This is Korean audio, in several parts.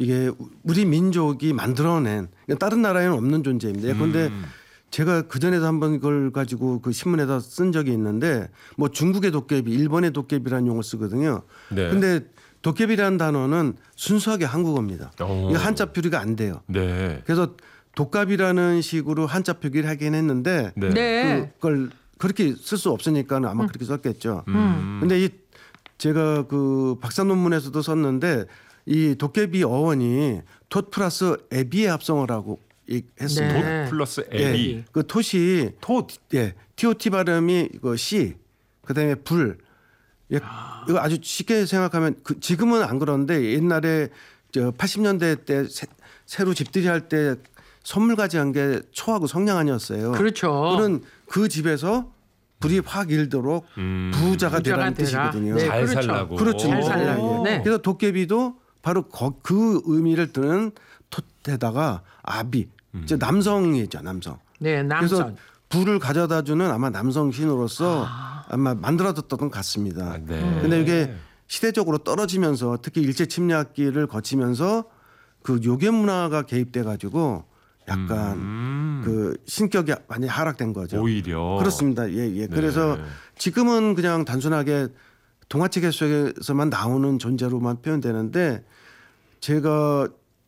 이게 우리 민족이 만들어낸 다른 나라에는 없는 존재입니다. 그런데 제가 그 전에도 한번 이걸 가지고 그 신문에다 쓴 적이 있는데 뭐 중국의 도깨비, 일본의 도깨비라는 용어를 쓰거든요. 네. 근데 도깨비라는 단어는 순수하게 한국어입니다. 이거 한자 표기가 안 돼요. 네. 그래서 독갑이라는 식으로 한자 표기를 하긴 했는데 네. 네. 그걸 그렇게 쓸 수 없으니까는 아마 그렇게 썼겠죠. 근데 이 제가 그 박사 논문에서도 썼는데 이 도깨비 어원이 톳 플러스 애비의 합성을 하고 했습니다. 네. 돛 플러스 예, 애비. 그 톳이 톳. 예, TOT 발음이 이거 C, 그다음에 불. 예, 이거 아주 쉽게 생각하면 지금은 안 그런데 옛날에 저 80년대 때 새로 집들이 할 때 선물 가져간 게 초하고 성냥아니었어요. 그렇죠. 그런 그 집에서 불이 확 일도록 부자가 되라는 되라. 뜻이거든요. 네, 잘 그렇죠. 살라고. 그렇죠. 잘 살라고. 예, 예. 네. 그래서 도깨비도 바로 그 의미를 드는 톳에다가 아비, 즉 남성이죠, 남성. 네, 그래서 남선. 불을 가져다주는 아마 남성 신으로서 아마 만들어졌던 것 같습니다. 네. 근데 이게 시대적으로 떨어지면서 특히 일제 침략기를 거치면서 그 요괴 문화가 개입돼 가지고 약간 그 신격이 많이 하락된 거죠. 오히려. 그렇습니다. 예, 예. 그래서 지금은 그냥 단순하게 동화책 속에서만 나오는 존재로만 표현되는데 제가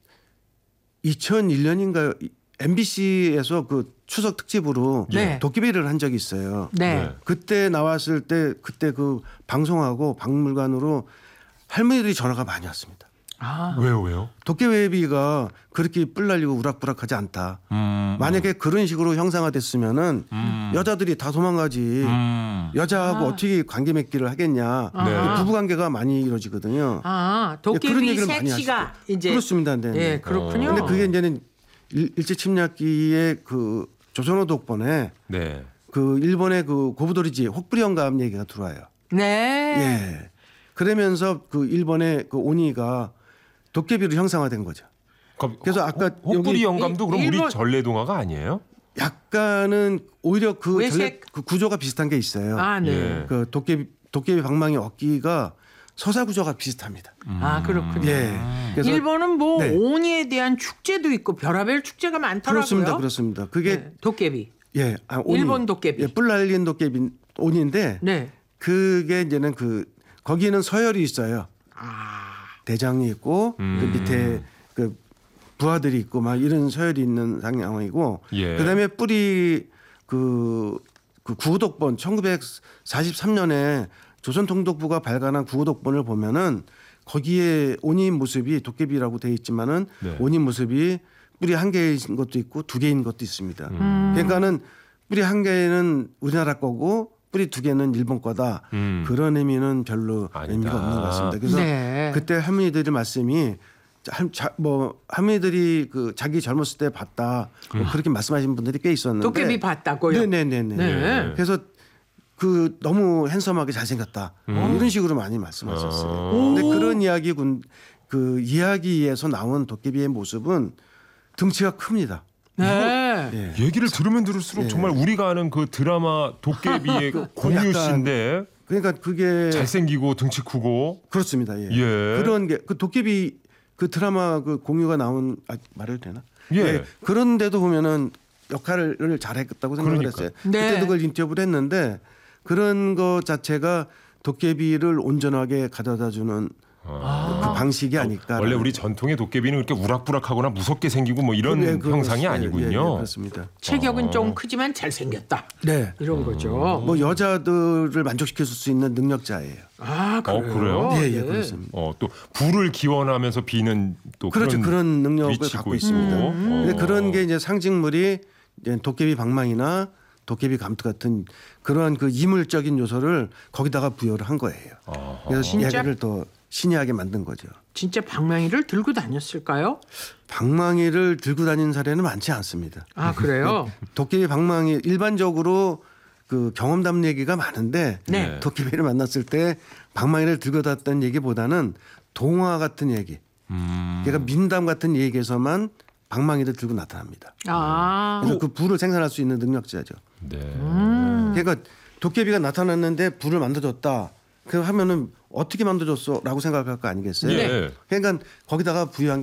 2001년인가 MBC에서 그 추석 특집으로 네. 도깨비를 한 적이 있어요. 네. 그때 나왔을 때 그때 그 방송하고 박물관으로 할머니들이 전화가 많이 왔습니다. 아, 왜요? 도깨비가 그렇게 뿔 날리고 우락부락하지 않다. 만약에 그런 식으로 형상화됐으면은 여자들이 다 도망가지. 여자하고 어떻게 관계 맺기를 하겠냐. 네. 부부 관계가 많이 이루어지거든요. 아, 그런 도깨비 얘기를 많이 색시가 하시죠. 이제 그렇습니다. 네. 예, 그렇군요. 근데 그게 이제는 일제 침략기에 그 조선어 독본에 네. 그 일본의 그 고부도리지 혹부리 영감 얘기가 들어와요. 네. 예. 그러면서 그 일본의 그 오니가 도깨비로 형상화된 거죠. 그래서 아까 혹부리 여기 영감도 그럼 일본- 우리 전래동화가 아니에요? 약간은 오히려 그 외색? 전래 그 구조가 비슷한 게 있어요. 아, 네. 예. 그 도깨비 방망이 어깨가 서사 구조가 비슷합니다. 아, 그렇군요. 예. 그래서 일본은 뭐 네. 오니에 대한 축제도 있고 별하별 축제가 많더라고요. 그렇습니다. 그렇습니다. 그게 네, 도깨비. 예, 오니. 일본 도깨비. 예, 뿔 날린 도깨비 오니인데 네. 그게 이제는 그 거기는 서열이 있어요. 아, 대장이 있고 그 밑에 그 부하들이 있고 막 이런 서열이 있는 상황이고 예. 그다음에 뿔이 그 구호독본 1943년에 조선통독부가 발간한 구호독본을 보면은 거기에 오니 모습이 도깨비라고 돼 있지만은 네. 오니 모습이 뿔이 한 개인 것도 있고 두 개인 것도 있습니다. 그러니까는 뿔이 한 개는 우리나라 거고 뿔이 두 개는 일본 거다. 그런 의미는 별로 아니다. 의미가 없는 것 같습니다. 그래서 네. 그때 할머니들의 말씀이 뭐 할머니들이 그 자기 젊었을 때 봤다 뭐 그렇게 말씀하신 분들이 꽤 있었는데 도깨비 봤다고요? 네네네네. 네. 그래서 그 너무 핸섬하게 잘생겼다 이런 식으로 많이 말씀하셨어요. 근데 그런 그 이야기에서 나온 도깨비의 모습은 등치가 큽니다. 네. 예. 얘기를 들으면 들을수록 정말 우리가 아는 그 드라마 도깨비의 공유 씨인데 그러니까 그게 잘생기고 등치 크고 그렇습니다. 예. 예. 그런 게 그 도깨비 그 드라마 그 공유가 나온 말해도 되나? 예. 그런데도 보면은 역할을 잘했다고 생각을 그러니까. 했어요. 네. 그때도 그걸 인터뷰를 했는데 그런 거 자체가 도깨비를 온전하게 가져다주는 그 방식이 아닐까. 원래 우리 전통의 도깨비는 그렇게 우락부락하거나 무섭게 생기고 뭐 이런 네, 형상이 예, 아니군요. 예, 그렇습니다. 체격은 좀 크지만 잘생겼다. 네. 이런 거죠. 뭐 여자들을 만족시킬 수 있는 능력자예요. 아, 그래요? 그래요? 예, 예, 네. 그렇습니다. 또 불을 기원하면서 비는 또 그렇죠. 그런 능력을 위치고 갖고 있고. 있습니다. 근데 그런 게 이제 상징물이 이제 도깨비 방망이나 도깨비 감투 같은 그러한 그 이물적인 요소를 거기다가 부여를 한 거예요. 그래서 진짜? 얘를 더 신이하게 만든 거죠. 진짜 방망이를 들고 다녔을까요? 방망이를 들고 다니는 사례는 많지 않습니다. 아, 그래요? 도깨비 방망이 일반적으로 그 경험담 얘기가 많은데 네. 도깨비를 만났을 때 방망이를 들고 다녔다는 얘기보다는 동화 같은 얘기, 그러니까 민담 같은 얘기에서만 방망이를 들고 나타납니다. 아, 그래서 그 불을 생산할 수 있는 능력자죠. 네. 그러니까 도깨비가 나타났는데 불을 만들어줬다. 그 하면은 어떻게 만들어줬어라고 생각할 거 아니겠어요? 네. 그러니까 거기다가 부여한